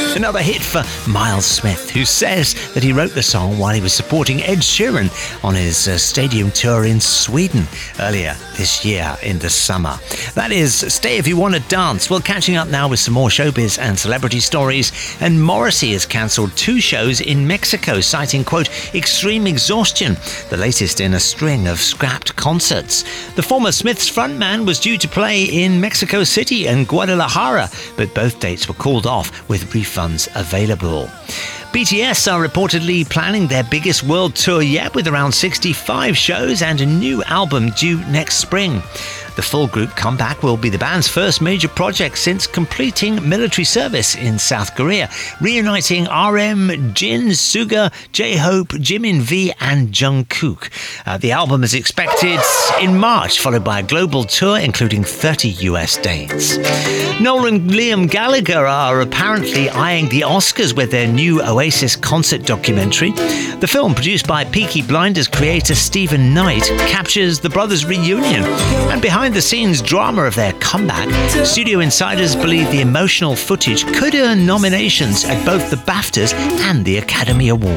Another hit for Miles Smith, who says that he wrote the song while he was supporting Ed Sheeran on his stadium tour in Sweden earlier this year in the summer. That is Stay If You Want to Dance. Well, catching up now with some more showbiz and celebrity stories. And Morrissey has cancelled 2 shows in Mexico, citing, quote, extreme exhaustion, the latest in a string of scrapped concerts. The former Smiths frontman was due to play in Mexico City and Guadalajara, but both dates were called off with refunds available. BTS are reportedly planning their biggest world tour yet, with around 65 shows and a new album due next spring. The full group comeback will be the band's first major project since completing military service in South Korea, reuniting RM, Jin, Suga, J-Hope, Jimin V and Jungkook. The album is expected in March, followed by a global tour including 30 US dates. Noel and Liam Gallagher are apparently eyeing the Oscars with their new Oasis concert documentary. The film, produced by Peaky Blinders creator Stephen Knight, captures the brothers' reunion, and behind-the-scenes drama of their comeback. Studio insiders believe the emotional footage could earn nominations at both the BAFTAs and the Academy Awards.